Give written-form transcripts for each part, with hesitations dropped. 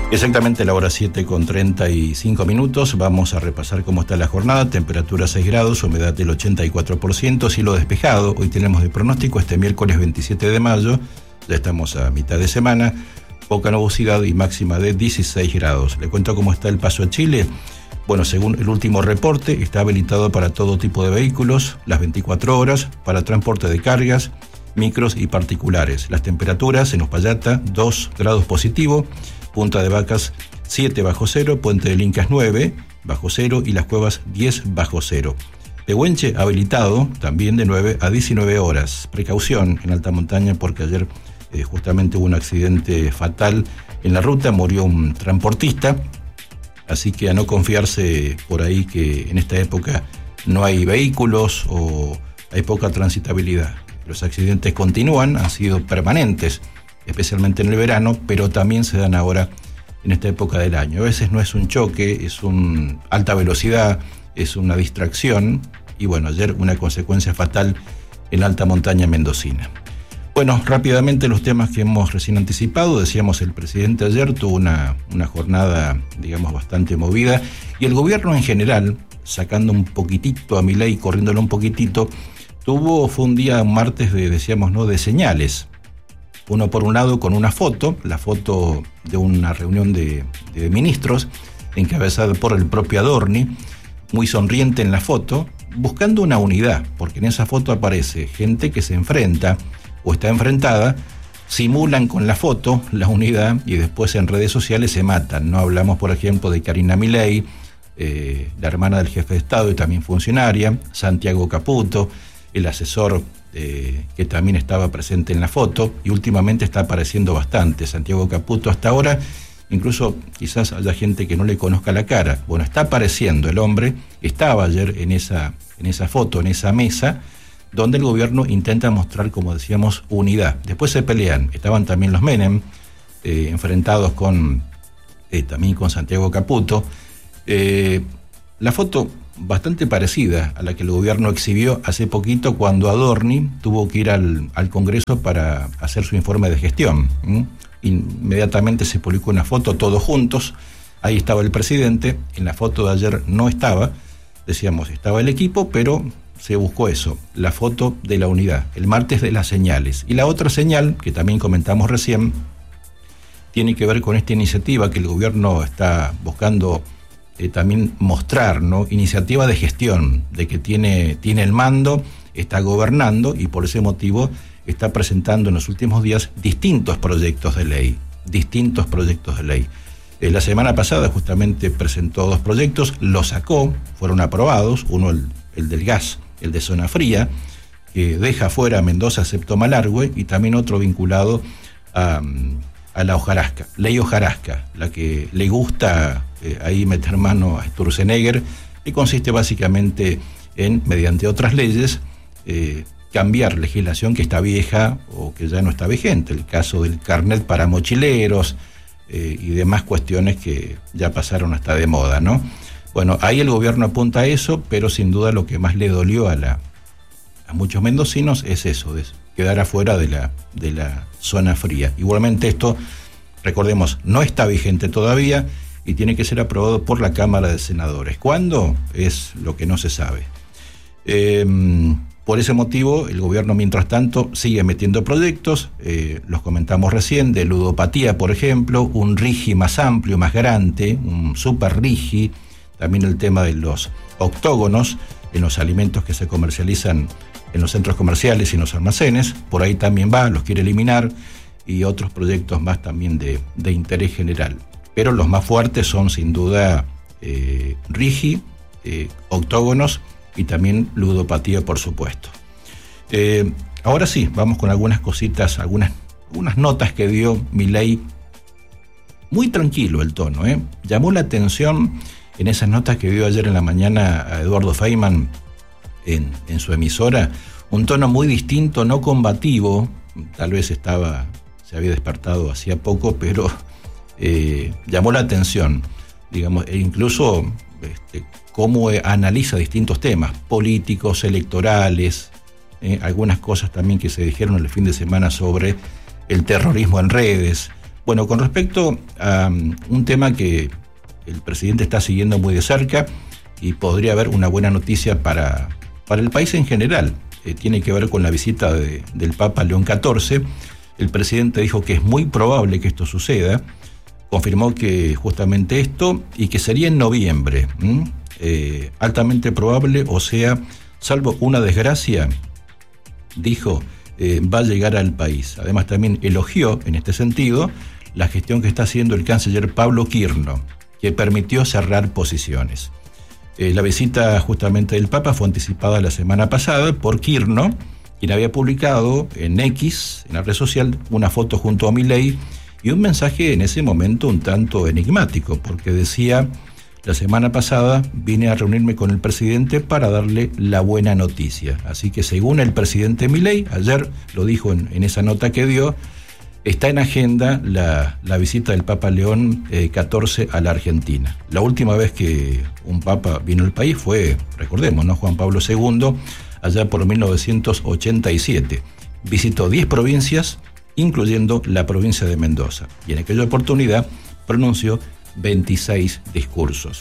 Exactamente la hora 7:35. Vamos a repasar cómo está la jornada. Temperatura 6 grados, humedad del 84%, cielo despejado. Hoy tenemos de pronóstico este miércoles 27 de mayo. Ya estamos a mitad de semana. Poca nubosidad y máxima de 16 grados. Le cuento cómo está el paso a Chile. Bueno, según el último reporte, está habilitado para todo tipo de vehículos, las 24 horas, para transporte de cargas, micros y particulares. Las temperaturas en Uspallata, 2 grados positivo. Punta de Vacas 7 bajo cero, Puente del Incas 9 bajo cero y Las Cuevas 10 bajo cero. Pehuenche habilitado también de 9 a 19 horas. Precaución en alta montaña porque ayer justamente hubo un accidente fatal en la ruta, murió un transportista, así que a no confiarse por ahí que en esta época no hay vehículos o hay poca transitabilidad. Los accidentes continúan, han sido permanentes, especialmente en el verano, pero también se dan ahora en esta época del año. A veces no es un choque, es una alta velocidad, es una distracción, y bueno, ayer una consecuencia fatal en alta montaña mendocina. Bueno, rápidamente los temas que hemos recién anticipado. Decíamos, el presidente ayer tuvo una jornada, digamos, bastante movida, y el gobierno en general, sacando un poquitito a Milei, corriéndolo un poquitito, fue un día, martes, decíamos, ¿no?, de señales. Uno por un lado con una foto, la foto de una reunión de ministros, encabezada por el propio Adorni, muy sonriente en la foto, buscando una unidad, porque en esa foto aparece gente que se enfrenta o está enfrentada, simulan con la foto la unidad y después en redes sociales se matan. No hablamos, por ejemplo, de Karina Milei, la hermana del jefe de Estado y también funcionaria, Santiago Caputo, el asesor que también estaba presente en la foto, y últimamente está apareciendo bastante Santiago Caputo. Hasta ahora, incluso quizás haya gente que no le conozca la cara. Bueno, está apareciendo el hombre, estaba ayer en esa foto, en esa mesa, donde el gobierno intenta mostrar, como decíamos, unidad. Después se pelean, estaban también los Menem, enfrentados también con Santiago Caputo. La foto bastante parecida a la que el gobierno exhibió hace poquito cuando Adorni tuvo que ir al Congreso para hacer su informe de gestión. Inmediatamente se publicó una foto todos juntos, ahí estaba el presidente, en la foto de ayer no estaba, decíamos, estaba el equipo, pero se buscó eso, la foto de la unidad, el martes de las señales. Y la otra señal, que también comentamos recién, tiene que ver con esta iniciativa que el gobierno está buscando también mostrar, ¿no? Iniciativa de gestión, de que tiene el mando, está gobernando, y por ese motivo está presentando en los últimos días distintos proyectos de ley. La semana pasada justamente presentó 2 proyectos, los sacó, fueron aprobados, uno el del gas, el de zona fría, que deja fuera a Mendoza, excepto Malargüe, y también otro vinculado a la hojarasca, ley hojarasca, la que le gusta ahí meter mano a Sturzenegger, y consiste básicamente en, mediante otras leyes, cambiar legislación que está vieja o que ya no está vigente. El caso del carnet para mochileros y demás cuestiones que ya pasaron hasta de moda, ¿no? Bueno, ahí el gobierno apunta a eso, pero sin duda lo que más le dolió a muchos mendocinos es eso, de quedar afuera de la zona fría. Igualmente esto, recordemos, no está vigente todavía y tiene que ser aprobado por la Cámara de Senadores. ¿Cuándo? Es lo que no se sabe. Por ese motivo, el gobierno, mientras tanto, sigue metiendo proyectos, los comentamos recién, de ludopatía, por ejemplo, un RIGI más amplio, más grande, un super RIGI, también el tema de los octógonos en los alimentos que se comercializan en los centros comerciales y en los almacenes, por ahí también los quiere eliminar, y otros proyectos más también de interés general. Pero los más fuertes son sin duda RIGI, octógonos y también ludopatía, por supuesto. Ahora sí, vamos con algunas cositas, algunas notas que dio Milei. Muy tranquilo el tono, Llamó la atención en esas notas que dio ayer en la mañana a Eduardo Feynman en su emisora, un tono muy distinto, no combativo, tal vez se había despertado hacía poco, pero llamó la atención, digamos, e incluso cómo analiza distintos temas políticos, electorales, algunas cosas también que se dijeron el fin de semana sobre el terrorismo en redes, Bueno, con respecto a un tema que el presidente está siguiendo muy de cerca y podría haber una buena noticia para el país en general, tiene que ver con la visita del Papa León XIV. El presidente dijo que es muy probable que esto suceda, confirmó que justamente esto y que sería en noviembre, altamente probable, o sea, salvo una desgracia, dijo, va a llegar al país. Además también elogió en este sentido la gestión que está haciendo el canciller Pablo Quirno, que permitió cerrar posiciones. La visita justamente del Papa fue anticipada la semana pasada por Quirno, quien había publicado en X, en la red social, una foto junto a Milei y un mensaje en ese momento un tanto enigmático, porque decía: la semana pasada vine a reunirme con el presidente para darle la buena noticia. Así que según el presidente Milei, ayer lo dijo en esa nota que dio, está en agenda la visita del Papa León XIV a la Argentina. La última vez que un papa vino al país fue, recordemos, ¿no?, Juan Pablo II, allá por 1987. Visitó 10 provincias, incluyendo la provincia de Mendoza, y en aquella oportunidad pronunció 26 discursos.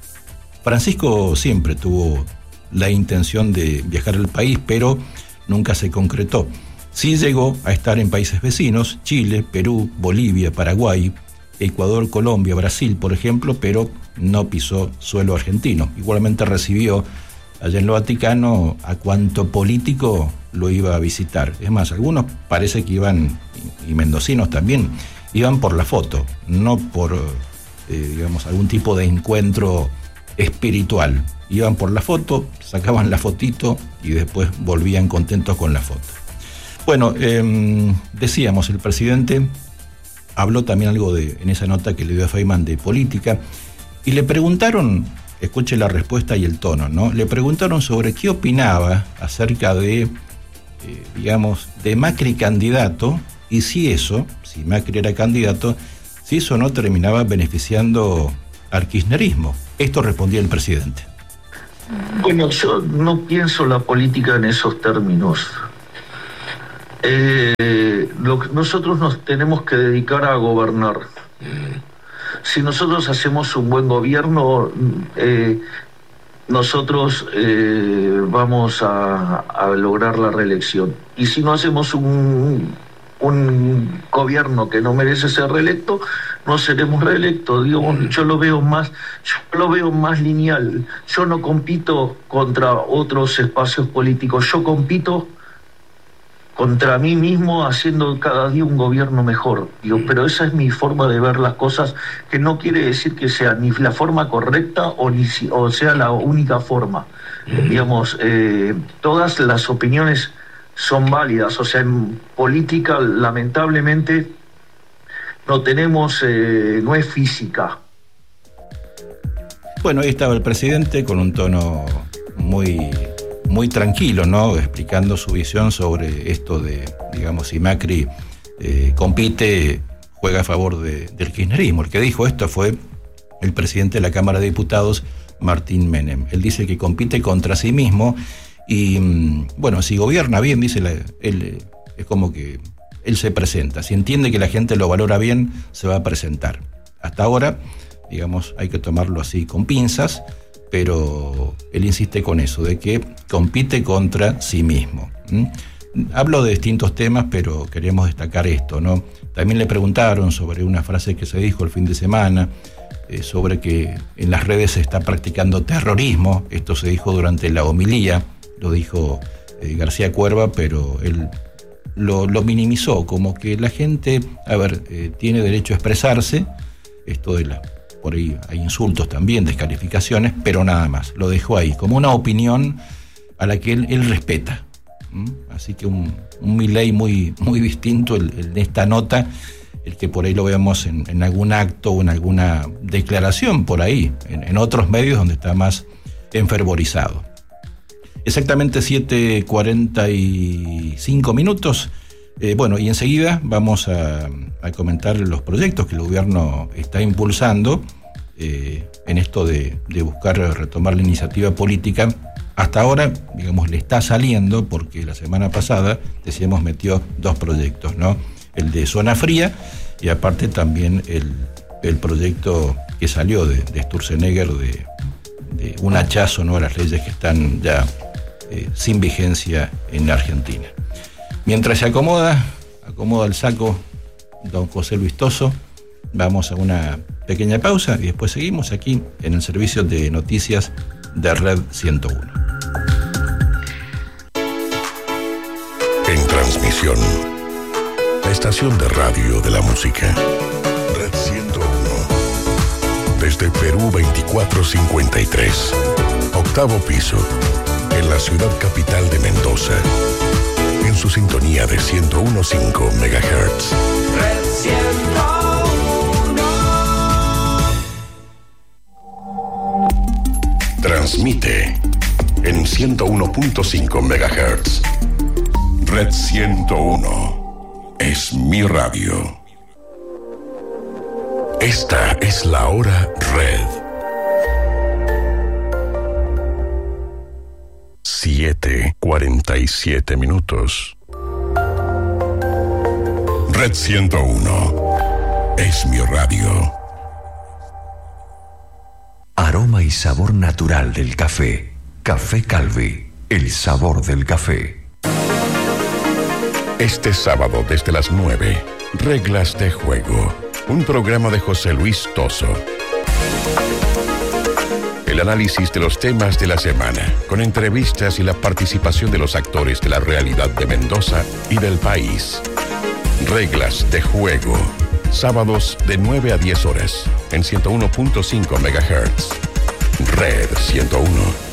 Francisco siempre tuvo la intención de viajar al país, pero nunca se concretó. Sí llegó a estar en países vecinos, Chile, Perú, Bolivia, Paraguay, Ecuador, Colombia, Brasil, por ejemplo, pero no pisó suelo argentino. Igualmente recibió allá en lo Vaticano a cuanto político lo iba a visitar. Es más, algunos parece que iban, y mendocinos también, iban por la foto, no por, digamos, algún tipo de encuentro espiritual. Iban por la foto, sacaban la fotito y después volvían contentos con la foto. Bueno, decíamos, el presidente habló también algo en esa nota que le dio a Feynman de política, y le preguntaron, escuche la respuesta y el tono, ¿no? Le preguntaron sobre qué opinaba acerca de, digamos, de Macri candidato, y si Macri era candidato, si eso no terminaba beneficiando al kirchnerismo. Esto respondía el presidente. Bueno, yo no pienso la política en esos términos. Nosotros nos tenemos que dedicar a gobernar. Si nosotros hacemos un buen gobierno, nosotros vamos a lograr la reelección. Y si no hacemos un gobierno que no merece ser reelecto, no seremos reelectos. Yo lo veo más lineal. Yo no compito contra otros espacios políticos, yo compito contra mí mismo, haciendo cada día un gobierno mejor. Pero esa es mi forma de ver las cosas, que no quiere decir que sea ni la forma correcta o sea la única forma. Todas las opiniones son válidas. O sea, en política, lamentablemente, no es física. Bueno, ahí estaba el presidente con un tono muy tranquilo, ¿no?, explicando su visión sobre esto de, digamos, si Macri compite, juega a favor del kirchnerismo. El que dijo esto fue el presidente de la Cámara de Diputados, Martín Menem. Él dice que compite contra sí mismo y, bueno, si gobierna bien, dice él, es como que él se presenta. Si entiende que la gente lo valora bien, se va a presentar. Hasta ahora, digamos, hay que tomarlo así con pinzas, pero él insiste con eso, de que compite contra sí mismo. Hablo de distintos temas, pero queríamos destacar esto, ¿no? También le preguntaron sobre una frase que se dijo el fin de semana, sobre que en las redes se está practicando terrorismo. Esto se dijo durante la homilía, lo dijo García Cuerva, pero él lo minimizó, como que la gente, tiene derecho a expresarse, esto por ahí hay insultos también, descalificaciones, pero nada más. Lo dejó ahí, como una opinión a la que él respeta. Así que un Milei muy distinto en esta nota, el que por ahí lo vemos en algún acto o en alguna declaración por ahí, en otros medios donde está más enfervorizado. Exactamente 7:45 minutos. Bueno, y enseguida vamos a comentar los proyectos que el gobierno está impulsando en esto de buscar retomar la iniciativa política. Hasta ahora, digamos, le está saliendo, porque la semana pasada, decíamos, metió 2 proyectos, ¿no? El de Zona Fría y aparte también el proyecto que salió de Sturzenegger de un hachazo, ¿no?, a las leyes que están ya sin vigencia en Argentina. Mientras se acomoda el saco don José Luis Toso, vamos a una pequeña pausa y después seguimos aquí en el servicio de noticias de Red 101. En transmisión, la estación de radio de la música, Red 101. Desde Perú 2453, octavo piso, en la ciudad capital de Mendoza, en su sintonía de 101.5 MHz. Red 101. Transmite en 101.5 MHz. Red 101 es mi radio. Esta es la hora Red. 7:47. Red 101 es mi radio. Aroma y sabor natural del café. Café Calvi, el sabor del café. Este sábado desde las 9, Reglas de Juego. Un programa de José Luis Toso. El análisis de los temas de la semana, con entrevistas y la participación de los actores de la realidad de Mendoza y del país. Reglas de Juego. Sábados de 9 a 10 horas en 101.5 MHz. Red 101.